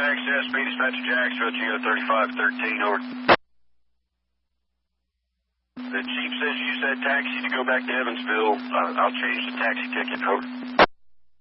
access, speed dispatch to Jacksonville, GO 3513, over. The chief says you said taxi to go back to Evansville. I'll change the taxi ticket, over.